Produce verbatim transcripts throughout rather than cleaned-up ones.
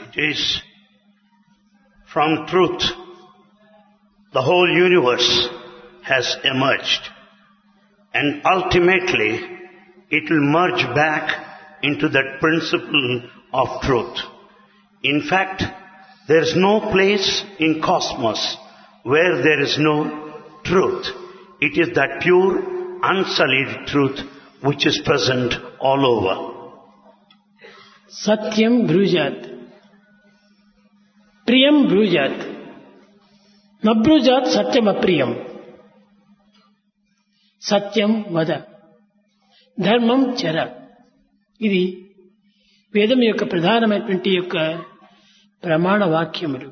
It is from truth the whole universe has emerged, and ultimately it will merge back into that principle of truth. In fact, there is no place in cosmos where there is no truth. It is that pure, unsullied truth which is present all over. Satyam brujat, priyam brujat, nabrujat satyam apriyam. Satyam vada, ధర్మం చర. ఇది వేదం యొక్క ప్రధానమైనటువంటి యొక్క ప్రమాణ వాక్యములు.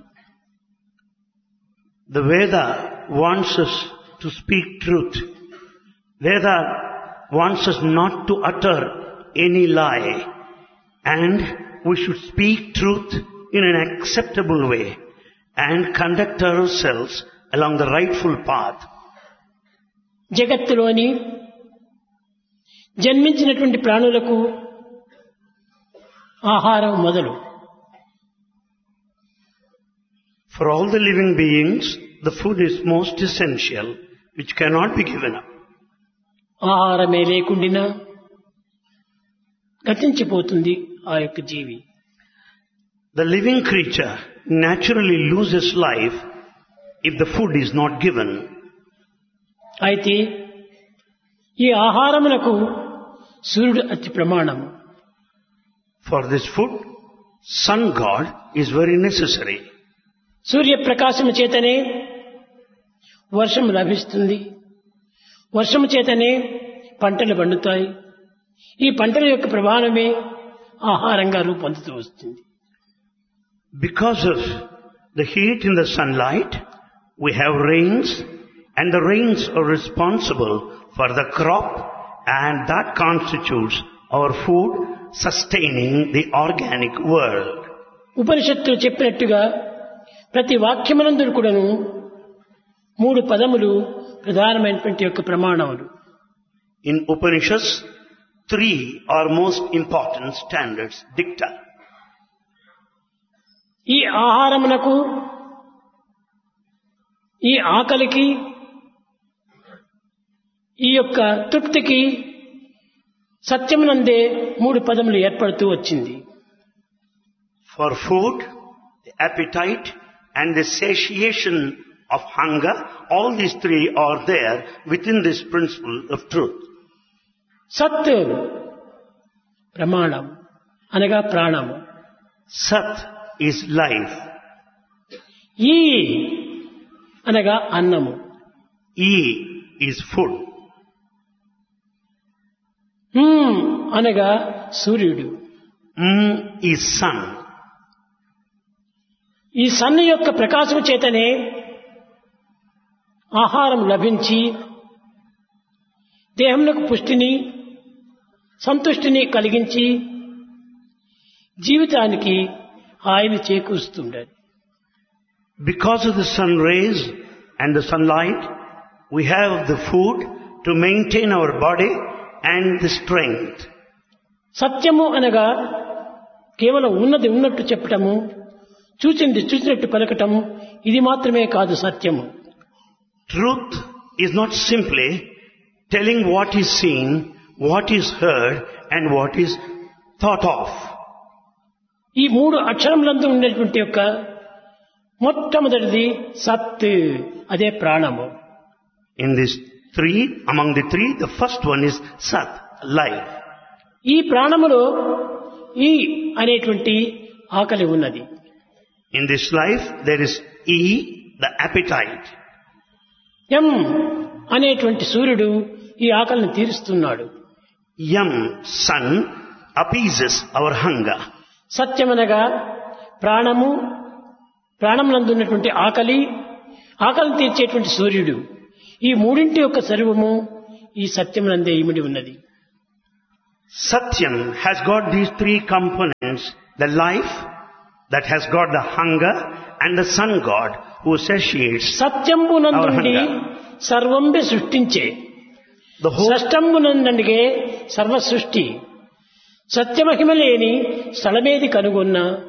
The Veda wants us to speak truth. Veda wants us not to utter any lie, and we should speak truth in an acceptable way and conduct ourselves along the rightful path. జగత్తులోని జన్మించినటువంటి ప్రాణులకు ఆహారం మొదలు. For all the living beings, the food is most essential, which cannot be given up. ఆహారమే లేకుండా గతించిపోతుంది ఆ యొక్క జీవి. The living creature naturally loses life if the food is not given. అయితే ఈ ఆహారమునకు సూర్యుడు అతి ప్రమాణము. For this food, sun god is very necessary. సూర్యప్రకాశము చేతనే వర్షం లభిస్తుంది. వర్షము చేతనే పంటలు పండుతాయి. ఈ పంటల యొక్క ప్రభావమే ఆహారంగా రూపొందుతూ వస్తుంది. Because of the heat in the sunlight, we have rains, and the rains are responsible for the crop, and that constitutes our food, sustaining the organic world. ఉపనిషత్తులు చెప్పినట్టుగా ప్రతి వాక్యమునందు కూడాను మూడు పదములు ప్రధానమైనటువంటి యొక్క ప్రమాణములు. In Upanishads, three are most important standards, dicta. ఈ ఆహారమునకు, ఈ ఆకలికి, ఈ యొక్క తృప్తికి సత్యమునందే మూడు పదములు ఏర్పడుతూ వచ్చింది. For food, the appetite, and the satiation of hunger, all these three are there within this principle of truth. సత్ ప్రమాణం అనగా ప్రాణము. Sat is life. ఈ అనగా అన్నము. E is food. హ్మ్ అనగా సూర్యుడు. M is sun. ఈ సన్ యొక్క ప్రకాశము చేతనే ఆహారం లభించి దేహమునకు పుష్టిని, సంతుష్టిని కలిగించి జీవితానికి హాయిని చేకూరుస్తుండేది. Because of the sun rays and the sunlight, we have the food to maintain our body and the strength. సత్యము అనగా కేవలం ఉన్నది ఉన్నట్టు చెప్పటము, చూచింది చూసినట్టు పలకటము, ఇది మాత్రమే కాదు సత్యము. Truth is not simply telling what is seen, what is heard, and what is thought of. ఈ మూడు అక్షరములందు ఉండేటువంటి యొక్క మొట్టమొదటిది సత్, అదే ప్రాణము. In these three, among the three, the first one is Sat, life. ఈ ప్రాణములో ఈ అనేటువంటి ఆకలి ఉన్నది. In this life, there is E, the appetite. ఎం అనేటువంటి సూర్యుడు ఈ ఆకలిని తీరుస్తున్నాడు. Yam, sun, appeases our hunger. సత్యమనగా ప్రాణము, ప్రాణమునందున్నటువంటి ఆకలి, ఆకలిని తీర్చేటువంటి సూర్యుడు, ఈ మూడింటి యొక్క సర్వము ఈ సత్యమునందే ఇమిడి ఉన్నది. Satyam has got these three components, the life that has got the hunger and the sun god who satiates our సత్యంబునందుండి hunger. సర్వంబి సృష్టించే The whole, సృష్టంబునందండిగే సర్వ సృష్టి సత్యమహిమ లేని స్థలమేది కనుగొన్న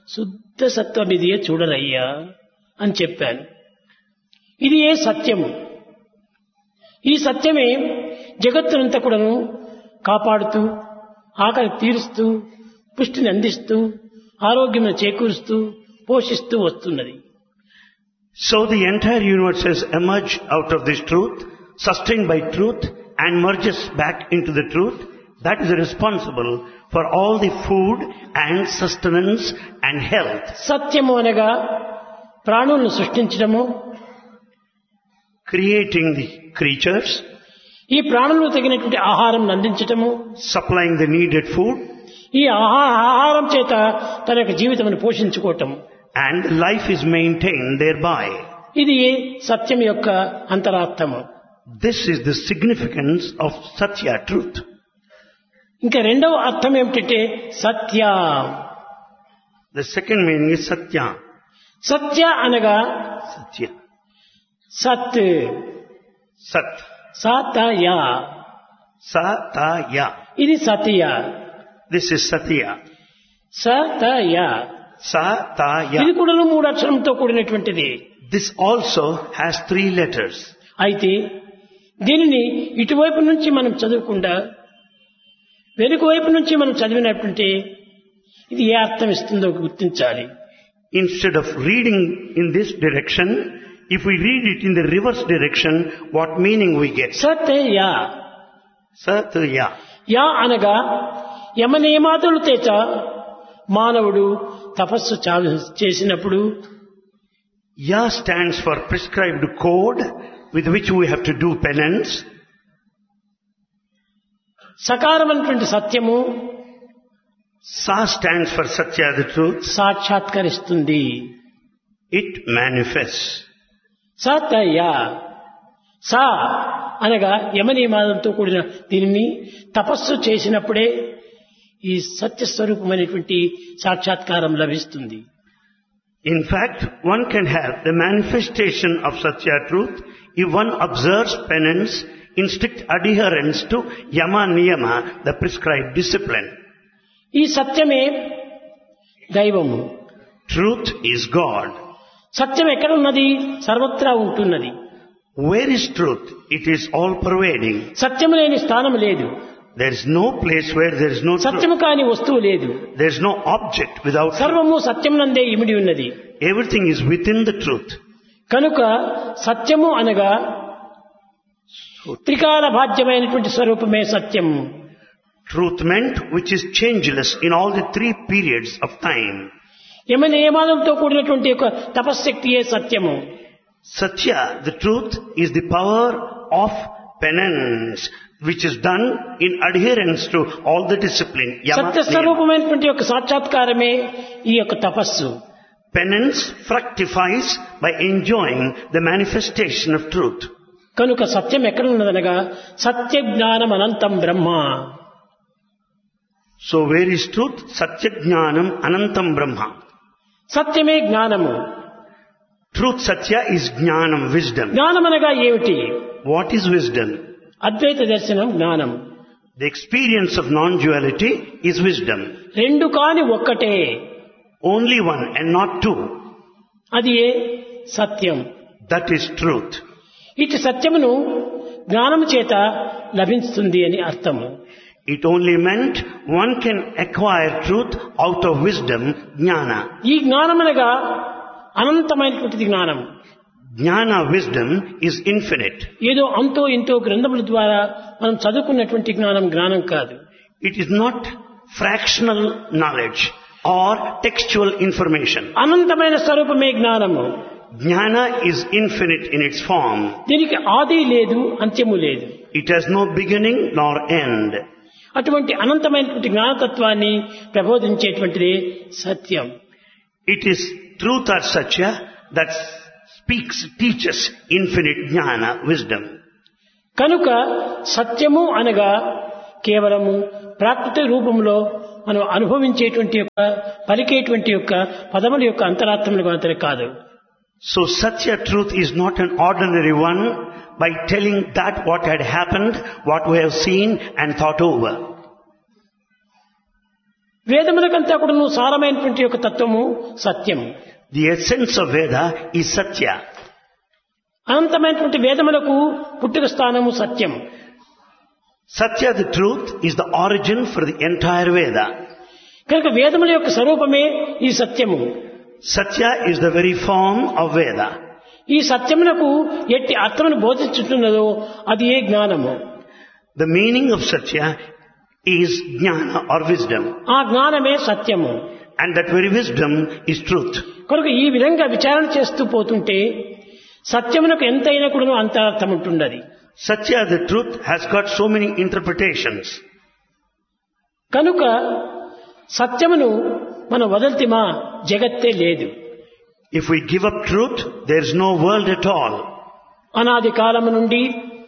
శుద్ధ సత్వం ఇదే చూడరయ్యా అని చెప్పాను. ఇది ఏ సత్యము. ఈ సత్యమే జగత్తునంతా కూడాను కాపాడుతూ, ఆకలి తీరుస్తూ, పుష్టిని అందిస్తూ, ఆరోగ్యం చేకూరుస్తూ, పోషిస్తూ వస్తున్నది. So the entire universe has emerged out of this truth, sustained by truth, and merges back into the truth. That is responsible for all the food and sustenance and health. సత్యము అనగా ప్రాణులను సృష్టించడము, creating the creatures, ఈ ప్రాణులకు తగినటువంటి ఆహారం అందించటము, supplying the needed food, ఈ ఆహారం చేత తన యొక్క జీవితమును పోషించుకోవటం, and life is maintained thereby. ఇది సత్యం యొక్క అంతరార్థము. This is the significance of Satya, truth. ఇంకా రెండవ అర్థం ఏమిటంటే సత్య. The second meaning is Satya. సత్య అనగా Satya. సత్, Sat. సతయ, Sataya. ఇది సత్య. This is Satya. సతయ, Sataya. ఇది కూడా మూడు అక్షరంతో కూడినటువంటిది. This also has three letters. అయితే దీనిని ఇటువైపు నుంచి మనం చదవకుండా వెనుక వైపు నుంచి మనం చదివినట్టుంటే ఇది ఏ అర్థం ఇస్తుందో గుర్తించాలి. Instead of reading in this direction, if we read it in the reverse direction, what meaning we get? Satya. Satya. Yeah అనగా యమనియమాదులు చేత మానవుడు తపస్సు చేసినప్పుడు, Ya stands for prescribed code with which we have to do penance. సకారమైనటువంటి సత్యము Sa stands for Satya, the truth. సాక్షాత్కరిస్తుంది. It manifests. సతయ. సా అనగా యమనియమాలతో కూడిన దీనిని తపస్సు చేసినప్పుడే ఈ సత్యస్వరూపమైనటువంటి సాక్షాత్కారం లభిస్తుంది. In fact, one can have the manifestation of Satya truth if one observes penance in strict adherence to Yama Niyama, the prescribed discipline. ఈ సత్యమే దైవము. Truth is God. సత్యం ఎక్కడ ఉన్నది? సర్వత్రా ఉంటున్నది. Where is truth? It is all pervading. సత్యము లేని స్థానం లేదు. There is no place where there is no truth. సత్యము కాని వస్తువు లేదు. There is no object without truth. సర్వము సత్యమునందే ఇమిడి ఉన్నది. Everything is within the truth. కనుక సత్యము అనగా త్రికాల బాధ్యమైనటువంటి స్వరూపమే సత్యం. Truth meant which is changeless in all the three periods of time. యమ నియమాలతో కూడినటువంటి యొక్క తపశ్శక్తియే సత్యము. Satya, the truth, is the power of penance, which is done in adherence to all the discipline. సత్య స్వరూపమైనటువంటి యొక్క సాక్షాత్కారమే ఈ యొక్క తపస్సు. Penance fructifies by enjoying the manifestation of truth. కనుక సత్యం ఎక్కడ ఉన్నదనగా సత్య జ్ఞానం అనంతం బ్రహ్మ. So where is truth? Satya Jnanam Anantam Brahma. సత్యమే జ్ఞానము. Truth Satya is Jnanam, wisdom. జ్ఞానం అనగా ఏమిటి? What is wisdom? అద్వైత దర్శనం జ్ఞానం. The experience of non-duality is wisdom. రెండు కాని ఒక్కటే. Only one and not two. అది ఏ సత్యం. That is truth. ఇటు సత్యమును జ్ఞానము చేత లభిస్తుంది అని అర్థము. It only meant one can acquire truth out of wisdom, jnana. ఈ జ్ఞానమనగా అనంతమైనటువంటి జ్ఞానం. Jnana, wisdom, is infinite. ఏదో అంతో ఇంతో గ్రంథముల ద్వారా మనం చదువుకున్నటువంటి జ్ఞానం జ్ఞానం కాదు. It is not fractional knowledge or textual information. అనంతమైన స్వరూపమే జ్ఞానము. Jnana is infinite in its form. దీనికి ఆది లేదు, అంత్యము లేదు. It has no beginning nor end. అటువంటి అనంతమైనటువంటి జ్ఞానతత్వాన్ని ప్రబోధించేటువంటిదే సత్యం. It is truth or satya that speaks, teaches infinite jnana, wisdom. కనుక సత్యము అనగా కేవలము ప్రాకృతిక రూపంలో మనం అనుభవించేటువంటి యొక్క పలికేటువంటి యొక్క పదముల యొక్క అంతరార్థములు మాత్రమే కాదు. So Satya truth is not an ordinary one by telling that what had happened, what we have seen and thought over. వేదములకంతా కూడా సారమైనటువంటి యొక్క తత్వము సత్యము. The essence of Veda is Satya. అనంతమైనటువంటి వేదములకు పుట్టుక స్థానము సత్యం. Satya, the truth, is the origin for the entire Veda. కనుక వేదముల యొక్క స్వరూపమే ఈ సత్యము. Satya is the very form of Veda. ఈ సత్యమునకు ఎట్టి అర్థమును బోధించుతున్నదో అది ఏ జ్ఞానము. The meaning of Satya is Jnana or wisdom. ఆ జ్ఞానమే సత్యము. And that very wisdom is truth. కనుక ఈ విధంగా విచారణ చేస్తూ పోతుంటే సత్యమునకు ఎంతైనా కూడా అంత అర్థం ఉంటున్నది. Satya, the truth, has got so many interpretations. కనుక సత్యమును మనం వదల్తిమా జగత్తే లేదు. If we give up truth, there is no world at all. అనాది కాలము నుండి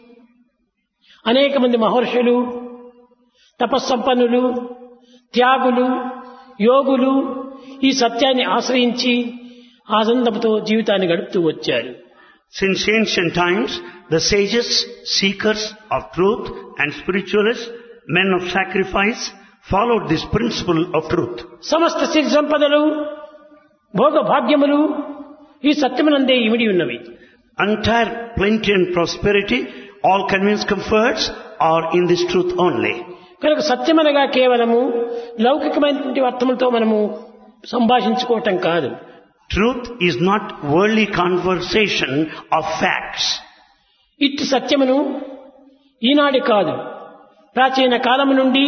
అనేక మంది మహర్షులు, తపస్సంపన్నులు, త్యాగులు, యోగులు ఈ సత్యాన్ని ఆశ్రయించి ఆనందంతో జీవితాన్ని గడుపుతూ వచ్చారు. Since ancient times, the sages, seekers of truth and spiritualists, men of sacrifice, followed this principle of truth. సమస్త సిద్ధ సంపదలు, భోగ భాగ్యములు ఈ సత్యమునందే ఇమిడి ఉన్నవి. Entire plenty and prosperity, all convenience comforts are in this truth only. కనుక సత్యమనగా కేవలము లౌకికమైనటువంటి అర్థములతో మనము సంభాషించుకోవటం కాదు. Truth is not worldly conversation of facts. ఇట్టి సత్యమును ఈనాడు కాదు, ప్రాచీన కాలము నుండి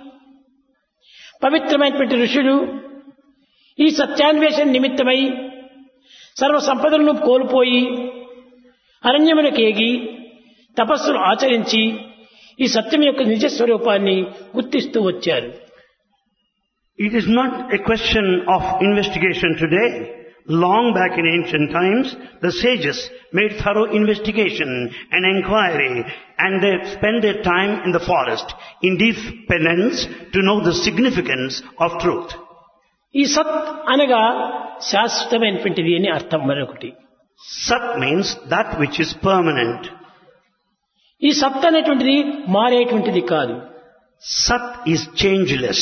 పవిత్రమైనటువంటి ఋషులు ఈ సత్యాన్వేషణ నిమిత్తమై సర్వ సంపదలను కోల్పోయి అరణ్యమునకేగి తపస్సులు ఆచరించి ఈ సత్యం యొక్క నిజ స్వరూపాన్ని గుర్తిస్తూ వచ్చారు. It is not a question of investigation today. Long back in ancient times, the sages made thorough investigation and inquiry, and they spent their time in the forest in deep penance to know the significance of truth. ఈ సత్ అనగా శాశ్వతమైనటువంటిది అని అర్థం. మరొకటి Sat means that which is permanent. ఈ సత్ అనేటువంటిది మారేటువంటిది కాదు. Sat is changeless.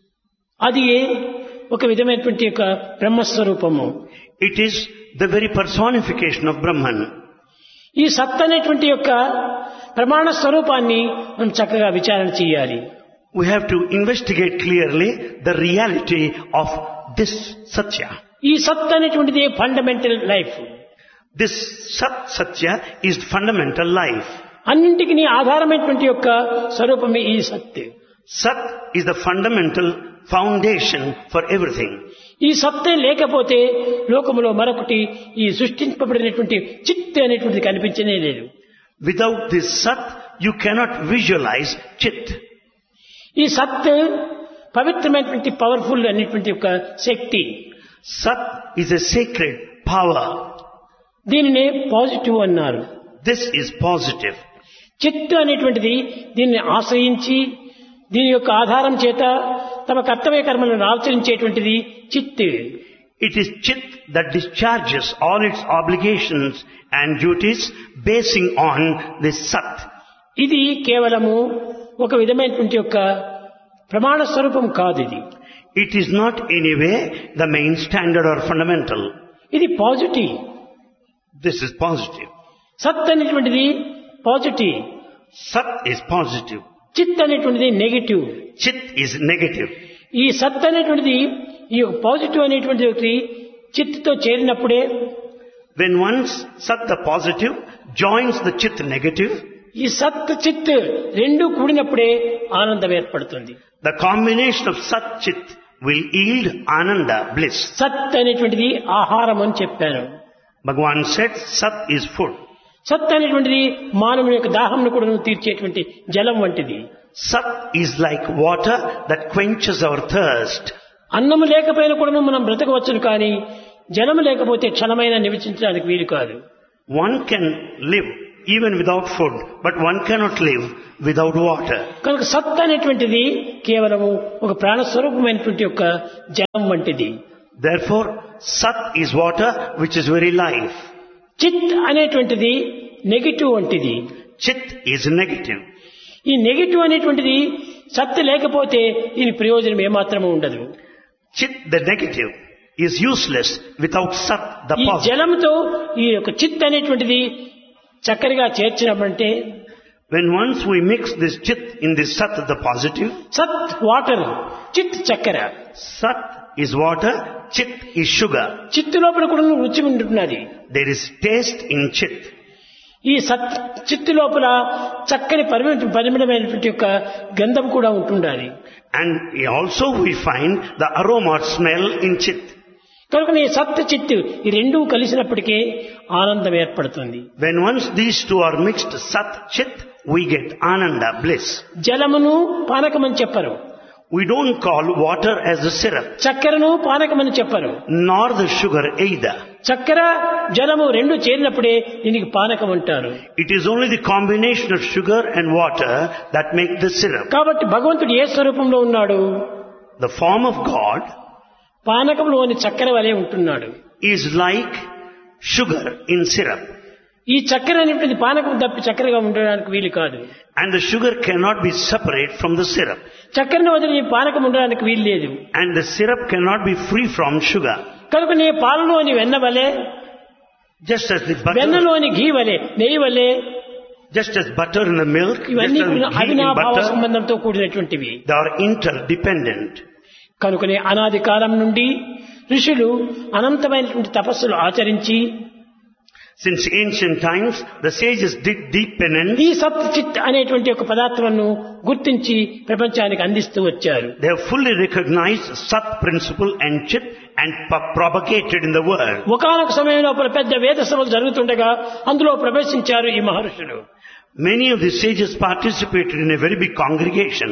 అది ఒక విధమైనటువంటి యొక్క బ్రహ్మస్వరూపము. It is the very personification of Brahman. ఈ సత్ అనేటువంటి యొక్క ప్రమాణ స్వరూపాన్ని మనం చక్కగా విచారణ చేయాలి. We have to investigate clearly the reality of this Satya. ఈ సత్ అనేటువంటిది fundamental life. This Sat Satya is fundamental life. అన్నింటికి ఆధారమైనటువంటి యొక్క స్వరూపమే ఈ సత్. Sat is the fundamental foundation for everything. ఈ సత్తే లేకపోతే లోకములో మరొకటి ఈ సృష్టింపబడినటువంటి చిత్ అనేటువంటిది కనిపించనే లేదు. Without this Sat, you cannot visualize Chit. ఈ సత్ పవిత్రమైనటువంటి పవర్ఫుల్ అనేటువంటి ఒక శక్తి. Sat is a sacred power. దీనినే పాజిటివ్ అన్నారు. This is positive. చిత్ అనేటువంటిది దీన్ని ఆశ్రయించి దీని యొక్క ఆధారం చేత తమ కర్తవ్య కర్మలను ఆచరించేటువంటిది చిత్. It is Chit that discharges all its obligations and duties basing on this Sat. ఇది కేవలము ఒక విధమైనటువంటి యొక్క ప్రమాణ స్వరూపం కాదు. ఇది It is not anyway the main standard or fundamental. ఇది పాజిటివ్. This is positive. సత్ అనేటువంటిది పాజిటివ్. Sat is positive. చిత్ అనేటువంటిది నెగిటివ్. Chit is negative. ఈ సత్ అనేటువంటిది ఈ పాజిటివ్ అనేటువంటి చిత్తో చేరినప్పుడే, When once Sat the positive joins the Chit negative, ఈ సత్ చిత్ రెండు కూడినప్పుడే ఆనందం ఏర్పడుతుంది. the combination of Sat Chit will yield Ananda, bliss. సత్ అనేటువంటిది ఆహారం అని చెప్పాను. Bhagavan said Sat is food. సత్ అనేటువంటిది మానవుని యొక్క దాహంను కూడా తీర్చేటువంటి జలం వంటిది. Sat is like water that quenches our thirst. అన్నము లేకపోయినా కూడా మనం బ్రతకవచ్చును, కానీ జలము లేకపోతే క్షణమైన నివసించడానికి వీలు కాదు. One can live even without food, but one cannot live without water. కనుక సత్ అనేటువంటిది కేవలము ఒక ప్రాణస్వరూపమైనటువంటి యొక్క జలం వంటిది. Therefore, Sat is water which is very life. చిత్ అనేటువంటిది నెగిటివ్ వంటిది. Chit is negative. ఈ నెగిటివ్ అనేటువంటిది సత్తు లేకపోతే దీని ప్రయోజనం ఏమాత్రము ఉండదు. Chit, the negative, is useless without Sat, the ఈ positive. జలంతో ఈ యొక్క చిత్ అనేటువంటిది చక్కెరగా చేర్చినమంటే When once we mix this Chit in this Sat, the positive, సత్ వాటర్, చిత్ చక్కెర. Sat is water, Chit is sugar. చిత్తు లోపల కూడా రుచి ఉంటున్నది. There is taste in Chit. ఈ సత్ చిత్తు లోపల చక్కని పరిమ పరిమళమైనటువంటి యొక్క గంధం కూడా ఉంటుండాలి. And also we find the aroma or smell in Chit. కనుక ఈ సత్ చిత్తు ఈ రెండూ కలిసినప్పటికీ ఆనందం ఏర్పడుతుంది. When once these two are mixed, Sat, Chit, we get Ananda, bliss. జలమును పానకమని చెప్పరు, We don't call water as a syrup, చక్కెరను పానకమని చెప్పరు. nor the sugar either. చక్కెర జలము రెండు చేరినప్పుడే దీనికి పానకం అంటారు. It is only the combination of sugar and water that make the syrup. కాబట్టి భగవంతుడు ఏ స్వరూపంలో ఉన్నాడు? The form of God పానకంలోని చక్కెర వలె ఉంటున్నాడు. is like sugar in syrup. ఈ చక్కెర అనేటువంటి పానకం తప్పి చక్కెరగా ఉండడానికి వీలు కాదు. And the sugar cannot be separate from the syrup. చక్కెరను వదిలి ఈ పానకం ఉండడానికి వీలు లేదు. And the syrup cannot be free from sugar. కనుక నీ పాలలోని వెన్న వలె, Just as the butter, వెన్నలోని ఘీ వలె, నెయ్యి వలె, just as butter in the milk, just ఇవన్నీ as కూడా ghee in అవినాభావ butter, సంబంధంతో కూడినటువంటివి. they are interdependent. కనుకనే అనాది కాలం నుండి ఋషులు అనంతమైనటువంటి తపస్సులు ఆచరించి Since ancient times, the sages did deep penance. ఈ సత్ చిత్ అనేటువంటి ఒక పదార్థాలను గుర్తించి ప్రపంచానికి అందిస్తూ వచ్చారు. They have fully recognized Sat principle and Chit and p- propagated in the world. ఒకానొక సమయంలో పెద్ద వేద సభలు జరుగుతుండగా అందులో ప్రవేశించారు ఈ మహర్షులు. Many of the sages participated in a very big congregation.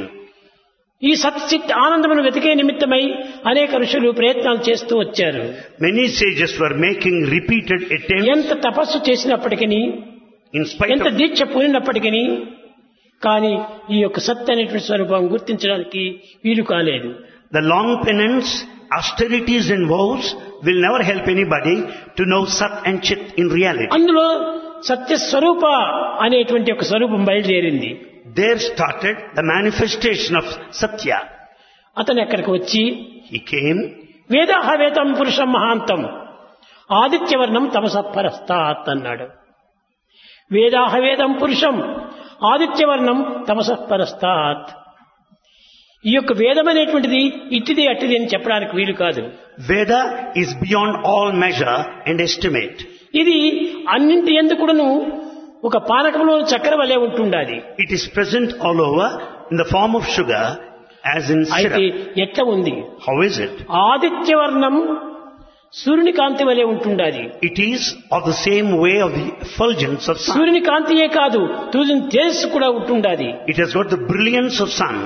ఈ సత్ చిత్ ఆనందమును వెతికే నిమిత్తమై అనేక ఋషులు ప్రయత్నాలు చేస్తూ వచ్చారు. Many sages were making repeated attempts ఎంత తపస్సు చేసినప్పటికీ, in spite ఎంత of దీక్ష పూనినప్పటికీ కానీ ఈ యొక్క సత్ అనేటువంటి స్వరూపం గుర్తించడానికి వీలు కాలేదు. the long penance, austerities and vows will never help anybody to know Sat and Chit in reality. అందులో సత్య స్వరూప అనేటువంటి ఒక స్వరూపం బయలుదేరింది. There started the manifestation of Satya. అతను ఎక్కడికి వచ్చి He came, వేదాహ వేదం పురుషం మహాంతం ఆదిత్యవర్ణం తమసపరస్తాత్ అన్నాడు. వేదాహ వేదం పురుషం ఆదిత్యవర్ణం తమసపరస్తాత్. ఈ యొక్క వేదం అనేటువంటిది ఇట్టిది అట్టిది అని చెప్పడానికి వీలు కాదు. Veda is beyond all measure and estimate. ఇది అన్నింటి ఎందుకును ఒక పానకంలో చక్కెర వలె ఉంటుండాలి. It is present all over in the form of sugar as in అయితే syrup. ఎట్లా ఉంది? How is it? ఆదిత్యవర్ణం సూర్యుని కాంతి వలె ఉంటుండాలి. It is of the same way of the effulgence of sun. సూర్యుని కాంతియే కాదు, సూర్యుని తేజస్సు కూడా ఉంటుండాలి. It has got the brilliance of sun.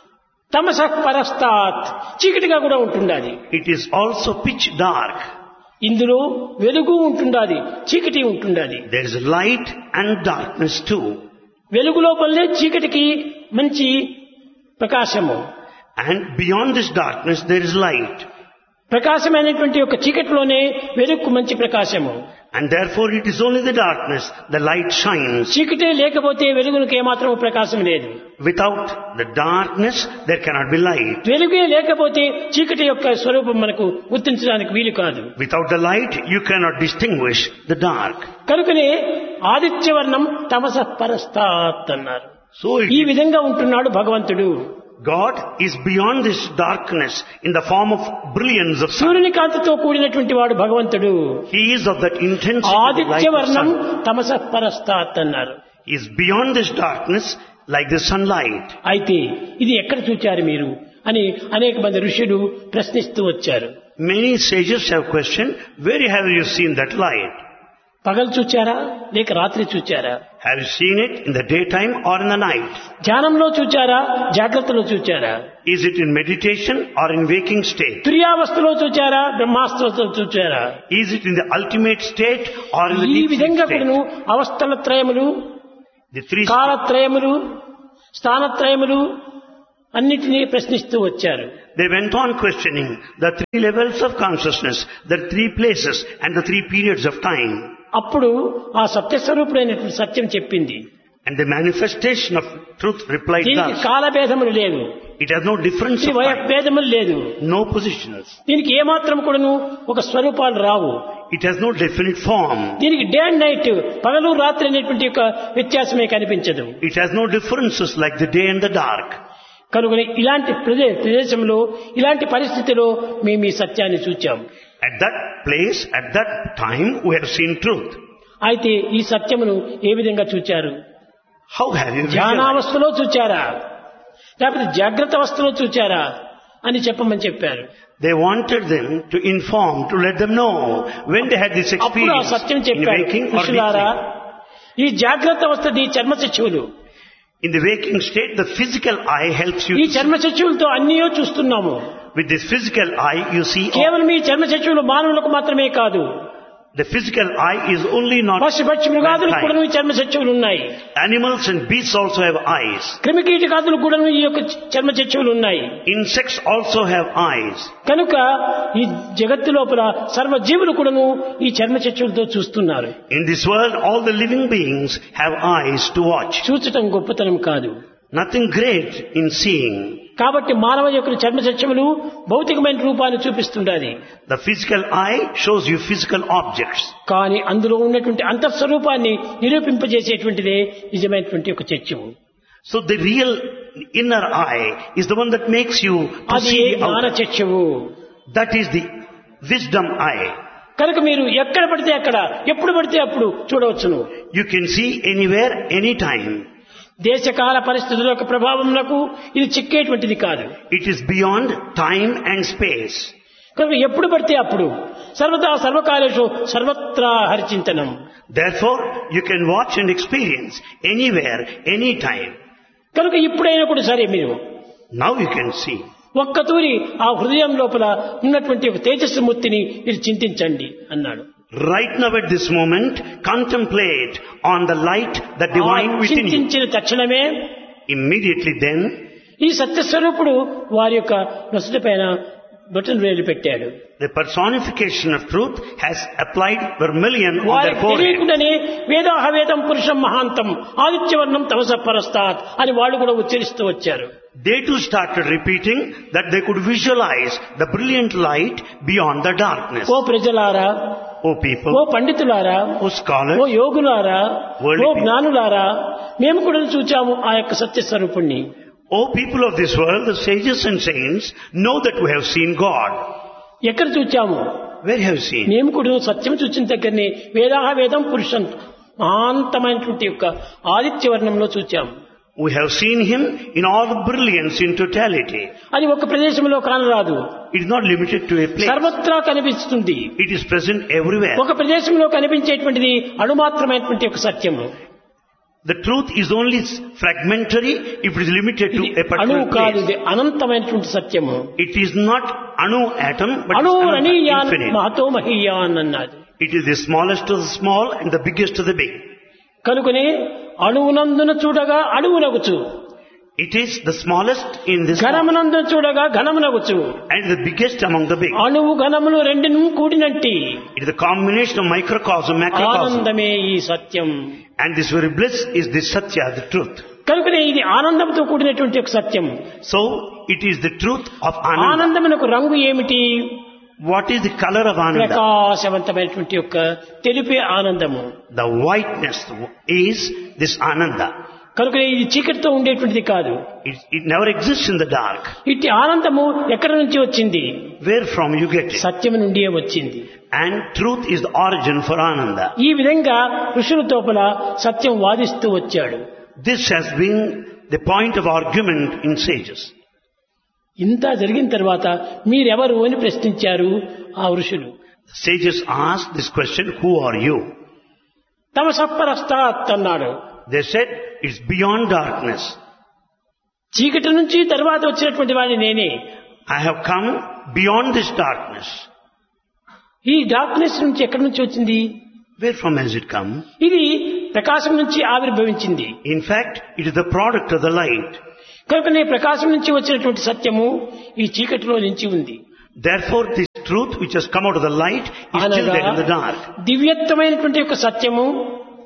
తమస పరస్తాత్ చీకటిగా కూడా ఉంటుండాలి. It is also pitch dark. ఇందులో వెలుగు ఉంటుండాలి, చీకటి ఉంటుండాలి. There is light and darkness too. వెలుగు లోపలనే చీకటికి మంచి ప్రకాశము, And beyond this darkness there is light. ప్రకాశమైనటువంటి యొక్క చీకటిలోనే వెలుగుకు మంచి ప్రకాశము. And therefore it is only the darkness, the light shines. చీకటే లేకపోతే వెలుగునికి ఏమాత్రం ప్రకాశం లేదు. Without the darkness there cannot be light. వెలుగే లేకపోతే చీకటి యొక్క స్వరూపం మనకు గుర్తించడానికి వీలు కాదు. Without the light you cannot distinguish the dark. కనుకనే ఆదిత్యవర్ణం తమస పరస్తాత్ అన్నారు. So it ఈ is, విధంగా ఉంటున్నాడు భగవంతుడు. God is beyond this darkness in the form of brilliance of sun. సూర్యుని కాంతితో కూడినటువంటి వాడు భగవంతుడు. He is of that intensity of the light of ఆదిత్యవర్ణం sun. తమస పరస్తాత్ అన్నారు. He is beyond this darkness like the sunlight. అయితే ఇది ఎక్కడ చూచారు మీరు అని అనేక మంది ఋషులు ప్రశ్నిస్తూ వచ్చారు. Many sages have questioned, where have you seen that light? పగలు చూచారా లేక రాత్రి చూచారా? Have you seen it in the daytime or in the night? ధ్యానంలో చూచారా జాగ్రత్తలో చూచారా? Is it in meditation or in waking state? తుర్యావస్థలో చూచారా బ్రహ్మావస్థలో చూచారా? Is it in the ultimate state or in the ఈ deep విధంగా sleep కూడాను state? అవస్థల త్రయములు, The three కాలత్రయములు, స్థానత్రయములు అన్నిటినీ ప్రశ్నిస్తూ వచ్చారు. They went on questioning the three levels of consciousness, the three places and the three periods of time. అప్పుడు ఆ సత్యస్వరూపుడైనటువంటి సత్యం చెప్పింది. And the manifestation of truth replied దీనికి thus. కాలభేదములు లేదు, It has no difference ఈ of time, వయభేదములు లేదు, no positions. దీనికి ఏమాత్రం కూడాను ఒక స్వరూపాలు రావు. It has no definite form. దీనికి డే అండ్ నైట్, పగలు రాత్రి అనేటువంటి యొక్క వ్యత్యాసమే కనిపించదు. It has no differences like the day and the dark. కనుక ఇలాంటి ప్రదే ప్రదేశంలో ఇలాంటి పరిస్థితిలో మేము ఈ సత్యాన్ని చూచాం. At that place, at that time, we have seen truth. అయితే ఈ సత్యమును ఏ విధంగా చూచారు? How have you visualized? ధ్యానావస్థలో చూచారా, లేకపోతే జాగ్రత్త అవస్థలో చూచారా అని చెప్పమని చెప్పారు. They wanted them to inform, to let them know when they had this అప్పుడు ఆ experience సత్యం in చెప్పారు, waking or ఋషులారా, sleeping. ఈ జాగ్రత్త అవస్థది చర్మచక్షువులు. In the waking state, the physical eye helps you ఈ to see. చర్మచక్షువులతో అన్నీయో చూస్తున్నాము. With this physical eye, you see all. కేవలం ఈ చర్మచక్షువులు మానవులకు మాత్రమే కాదు, The physical eye is only not పశు పక్షి మృగాదులకు కూడా mankind. ఈ చర్మచక్షువులు ఉన్నాయి. Animals and beasts also have eyes. క్రిమికీటకాదులు కూడా ఈ యొక్క చర్మచక్షువులు ఉన్నాయి. Insects also have eyes. కనుక ఈ జగత్తు లోపల సర్వజీవులు కూడాను ఈ చర్మచక్షువులతో చూస్తున్నారు. In this world, all the living beings have eyes to watch. చూచటం గొప్పతనం కాదు. Nothing great in seeing. కాబట్టి మానవ యొక్క చర్మచక్షములు భౌతికమైన రూపాన్ని చూపిస్తుండాలి. The physical eye shows you physical objects. కానీ అందులో ఉన్నటువంటి అంతఃస్వరూపాన్ని నిరూపింపజేసేటువంటిదే నిజమైనటువంటి ఒక చర్చము. So the real inner eye is the one that makes you to అది see the జ్ఞాన outer. చర్చము. That is the wisdom eye. కనుక మీరు ఎక్కడ పడితే అక్కడ, ఎప్పుడు పడితే అప్పుడు చూడవచ్చును. You can see anywhere, anytime. దేశకాల పరిస్థితుల యొక్క ప్రభావమునకు ఇది చిక్కేటువంటిది కాదు. It is beyond time and space. కనుక ఎప్పుడు పడితే అప్పుడు, సర్వదా సర్వకాలేషు సర్వత్రా హరిచింతనం. Therefore, you can watch and experience anywhere, anytime. కనుక ఇప్పుడైనా కూడా సరే మీరు Now you can see. ఒక్కతూరి ఆ హృదయం లోపల ఉన్నటువంటి ఒక తేజస్సు మూర్తిని మీరు చింతించండి అన్నాడు. Right now at this moment, contemplate on the light, the divine within you. చింతించిన తక్షణమే Immediately then, ఈ సత్యస్వరూపుడు వారి యొక్క నొసటి పైన బటన్ వేలు పెట్టాడు. the personification of truth has applied vermilion on their వారికి forehead. తెలియకుండానే వేదాహవేదం పురుషం మహాంతం ఆదిత్యవర్ణం తమస పరస్తాత్ అని వాళ్ళు కూడా ఉచ్చరిస్తూ వచ్చారు. They too started repeating that they could visualize the brilliant light beyond the darkness. ఓ ప్రజలారా, O ఓ people, పండితులారా, O scholars, ఓ యోగులారా, Worldly ఓ people. జ్ఞానులారా, మేము కూడా చూచాము ఆ యొక్క సత్యస్వరూపుణ్ణి. O people of this world, the sages and saints, know that we have seen God. ఎక్కడ చూచాము? Where have you seen? మేము కూడా సత్యం చూచిన దగ్గరనే వేదాహ వేదం పురుషం మహాంతమైనటువంటి యొక్క ఆదిత్యవర్ణంలో చూచాము. We have seen Him in all the brilliance in totality. అది ఒక ప్రదేశంలో కానరాదు, It is not limited to a place. సర్వత్రా కనిపిస్తుంది. It is present everywhere. ఒక ప్రదేశంలో కనిపించేటువంటిది అణుమాత్రమైనటువంటి ఒక సత్యము. The truth is only fragmentary if it is limited to ఇది a particular అణువు కాదు, place. ఇది అనంతమైనటువంటి సత్యము. It is not anu atom, but అణు it's ananta, అనీయాన్ infinite. మహతో మహీయాన్ అన్నది. It is the smallest of the small and the biggest of the big. కనుకనే అణువునందున చూడగా అణువునగుచు, It is the smallest in this small ఘనమునందున చూడగా ఘనమునగుచు. and the biggest among the big. అణువు ఘనములు రెండును కూడినట్టి It is the combination of microcosm, macrocosm. ఆనందమే ఈ సత్యం. And this very bliss is the satya, the truth. కనుకనే ఇది ఆనందంతో కూడినటువంటి ఒక సత్యం. So, it is the truth of Ananda. ఆనందమునకు రంగు ఏమిటి? What is the color of Ananda? ప్రకాశవంతమైనటువంటి యొక్క తెలుపే ఆనందము. The whiteness is this Ananda. కనుక ఇది చీకటితో ఉండేటువంటిది కాదు. It, it never exists in the dark. ఇట్టి ఆనందము ఎక్కడి నుంచి వచ్చింది? Where from you get it? సత్యము నుండియే వచ్చింది. And truth is the origin for Ananda. ఈ విధంగా ఋషుల తోపల సత్యం వాదిస్తూ వచ్చాడు. This has been the point of argument in sages. ఇంత జరిగిన తర్వాత మీరెవరు అని ప్రశ్నించారు ఆ ఋషులు. Sages asked this question, who are you? తమసపరస్తాత్ అన్నాడు. They said, it's beyond darkness. చీకటి నుంచి తర్వాత వచ్చినటువంటి వాడిని నేనే. I have come beyond this darkness. ఈ డార్క్నెస్ నుంచి ఎక్కడి నుంచి వచ్చింది? Where from has it come? ఇది ప్రకాశం నుంచి ఆవిర్భవించింది. In fact, it is the product of the light. కనుకనే ప్రకాశం నుంచి వచ్చినటువంటి సత్యము ఈ చీకటిలో నుంచి ఉంది. Therefore, this truth which has come out of the light is still there in the dark. దివ్యత్వమైనటువంటి యొక్క సత్యము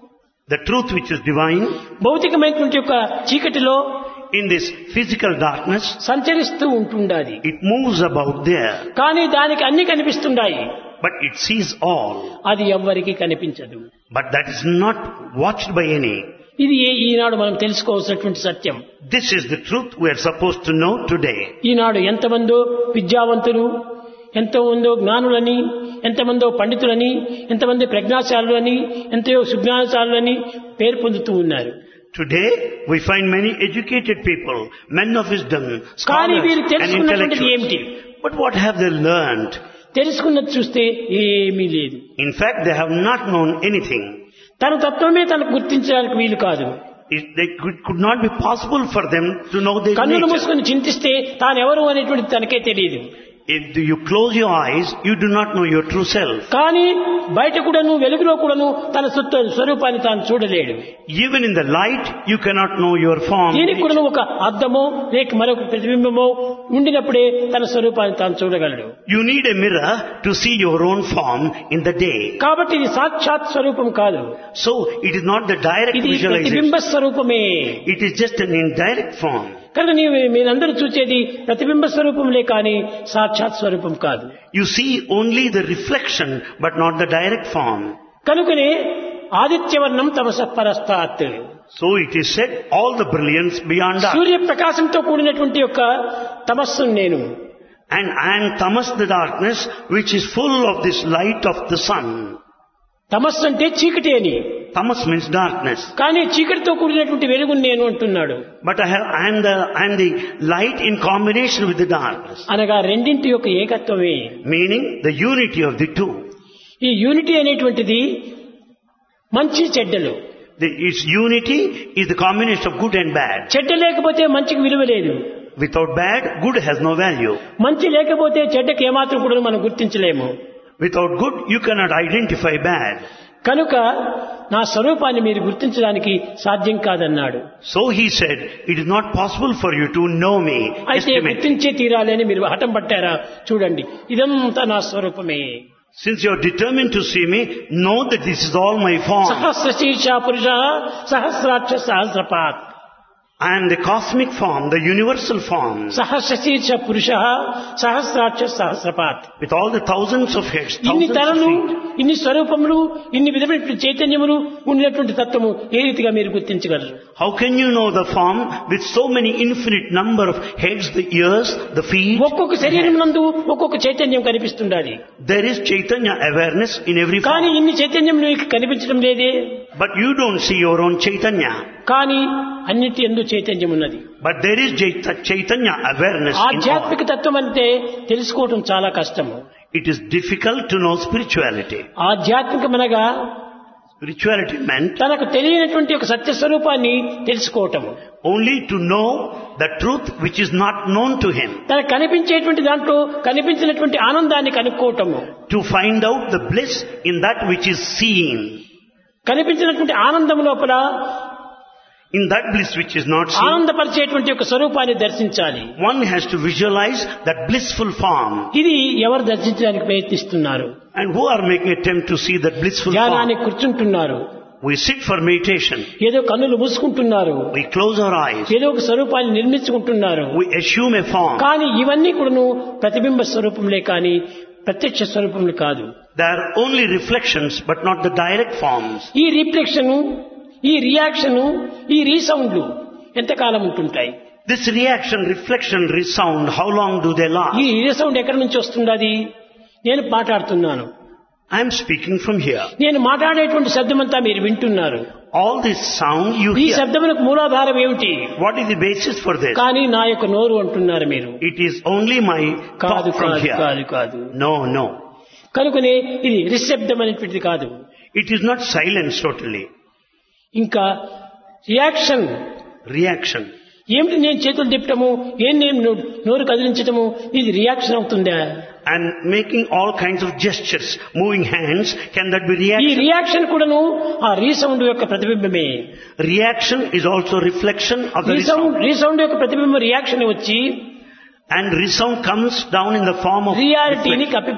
The truth which is divine, భౌతికమైనటువంటి యొక్క చీకటిలో in this physical darkness, సంచరిస్తూ ఉంటుండాది. it moves about there, కానీ దానికి అన్ని కనిపిస్తుండాయి, but it sees all. అది ఎవ్వరికీ కనిపించదు. But that is not watched by any. ఇది ఈనాడు మనం తెలుసుకోవాల్సినటువంటి సత్యం. This is the truth we are supposed to know today. ఈనాడు ఎంతమందో విద్యావంతులు, ఎంతమందో జ్ఞానులని, ఎంతమందో పండితులని, ఎంతమంది ప్రజ్ఞాశాలులని, ఎంతో సుజ్ఞానశాలులని పేరు పొందుతూ ఉన్నారు. Today we find many educated people, men of wisdom, కానీ scholars వీరు and తెలుసుకున్నటువంటిది ఏమిటి? intellectuals. But what have they learned? తెలుసుకున్నది చూస్తే ఏమీ లేదు. In fact, they have not known anything. తన తత్వమే తనకు గుర్తించడానికి వీలు కాదు. It, they could, could not be possible for them to know their కన్నులు nature. మూసుకొని చింతిస్తే తానెవరు అనేటువంటిది తనకే తెలియదు. If you close your eyes, you do not know your true self. కానీ బయట కూడాను వెలుగులో కూడాను తన సుత్త స్వరూపాన్ని తాను చూడలేడు. Even in the light, you cannot know your form. దీనికి కూడాను ఒక అద్దమో లేక మరొక ప్రతిబింబమో ఉండినప్పుడే తన స్వరూపాన్ని తాను చూడగలడు. You need a mirror to see your own form in the day. కాబట్టి ఇది సాక్షాత్ స్వరూపం కాదు, So, it is not the direct ఇది visualization. ప్రతిబింబ స్వరూపమే. It is just an indirect form. కనుక నీవు మీరందరూ చూసేది ప్రతిబింబ స్వరూపంలే కానీ సాక్షాత్ స్వరూపం కాదు. You see only the reflection, but not the direct form. కనుకనే ఆదిత్యవర్ణం తమసః పరస్తాత్, So it is said, all the brilliance beyond that. సూర్య ప్రకాశంతో కూడినటువంటి యొక్క తమస్సు నేను. And and tamas, the darkness, which is full of this light of the sun. తమస్సు అంటే చీకటి అని, Tamas means darkness. కానీ చీకటితో కూడినటువంటి వెలుగు నేను అంటున్నాడు. But I have, and the, and the light in combination with the darkness. అనగా రెండింటి యొక్క ఏకత్వమే. Meaning the unity of the two. ఈ యూనిటీ అనేటువంటిది మంచి చెడ్డలు. The, its unity is the combination of good and bad. చెడ్డ లేకపోతే మంచికి విలువ లేదు, Without bad, good has no value. మంచి లేకపోతే చెడ్డకి ఏమాత్రం కూడా మనం గుర్తించలేము. Without good, you cannot identify bad. కనుక నా స్వరూపాన్ని మీరు గుర్తించడానికి సాధ్యం కాదన్నాడు. So he said, it is not possible for you to know me. అయితే Estimate. గుర్తించే తీరాలి అని మీరు హఠం పట్టారా? చూడండి, ఇదంతా నా స్వరూపమే. Since you are determined to see me, know that this is all my form. సహస్ర శీర్ష పురుష సహస్రాక్ష సహస్రపాత్. I am the cosmic form, the universal form. సహస్ర శీర్ష పురుష సహస్రాక్ష సహస్రపాత్. With all the thousands of heads, ఇన్ని thousands of తరలు, feet. ఇన్ని స్వరూపములు, ఇన్ని విధమైన చైతన్యములు ఉన్నటువంటి తత్వము ఏ రీతిగా మీరు గుర్తించగలరు? How can you know the form with so many infinite number of heads, the ears, the feet? ఒక్కొక్క శరీరం నందు ఒక్కొక్క చైతన్యం కనిపిస్తుండాలి. There is Chaitanya awareness in every కానీ form. ఇన్ని చైతన్యం నీకు కనిపించడం లేదే. But you don't see your own Chaitanya. కానీ అన్నిటి ఎందు చైతన్యం ఉన్నది. But there is Chaita- Chaitanya awareness in all. ఆధ్యాత్మిక తత్వం అంటే తెలుసుకోవటం చాలా కష్టము. It is difficult to know spirituality. ఆధ్యాత్మికమనగా Spirituality meant తనకు తెలియనటువంటి ఒక సత్య స్వరూపాన్ని తెలుసుకోవటము. only to know the truth which is not known to him. తనకు కనిపించేటువంటి దాంట్లో కనిపించినటువంటి ఆనందాన్ని కనుక్కోవటము. To find out the bliss in that which is seen. కనిపించినటువంటి ఆనందం లోపల In that bliss which is not seen, ఆనందపరిచేటువంటి ఒక స్వరూపాన్ని దర్శించాలి. one has to visualize that blissful form. ఇది ఎవరు దర్శించడానికి ప్రయత్నిస్తున్నారు? And who are making attempt to see that blissful ధ్యానానికి form? కూర్చుంటున్నారు, We sit for meditation. ఏదో కన్నులు మూసుకుంటున్నారు, We close our eyes. ఏదో ఒక స్వరూపాన్ని నిర్మించుకుంటున్నారు. We assume a form. కానీ ఇవన్నీ కూడాను ప్రతిబింబ స్వరూపంలే కానీ ప్రత్యక్ష స్వరూపములు కాదు. They are only reflections but not the direct forms. ఈ రిఫ్లెక్షన్, ఈ రియాక్షన్, ఈ రీసౌండ్లు ఎంతకాలం ఉంటుంటాయి? This reaction, reflection, resound, how long do they ఈ last? రీసౌండ్ ఎక్కడి నుంచి వస్తుండది? నేను మాట్లాడుతున్నాను, I am speaking from here. నేను మాట్లాడేటువంటి శబ్దమంతా మీరు వింటున్నారు. All this sound you ఈ hear. శబ్దములకు మూలాధారం ఏమిటి? What is the basis for this? కానీ నా యొక్క నోరు అంటున్నారు మీరు. It is only my కాదు thought from కాదు here. కాదు కాదు No, no. కనుకనే ఇది నిశ్శబ్దం అనేటువంటిది కాదు. It is not silence totally. ఇంకా రియాక్షన్ Reaction. ఏమిటి? నేను చేతులు తిప్పటము, ఏం నేను నో- నోరు కదిలించటము, ఇది రియాక్షన్ అవుతుందా? And making all kinds of gestures, moving hands, can that be ఈ reaction? రియాక్షన్ కూడాను ఆ రీసౌండ్ యొక్క ప్రతిబింబమే. Reaction is also reflection of the resound resound. Resound యొక్క ప్రతిబింబం రియాక్షన్ వచ్చి And resound comes down in the form of రియాలిటీని reflection. కప్పి